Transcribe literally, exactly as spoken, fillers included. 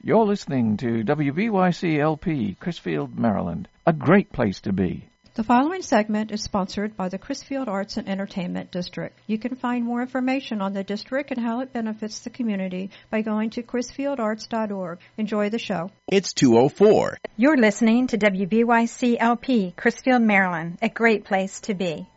You're listening to W B Y C L P, Crisfield, Maryland. A great place to be. The following segment is sponsored by the Crisfield Arts and Entertainment District. You can find more information on the district and how it benefits the community by going to crisfield arts dot org. Enjoy the show. It's two oh four. You're listening to W B Y C L P, Crisfield, Maryland, a great place to be.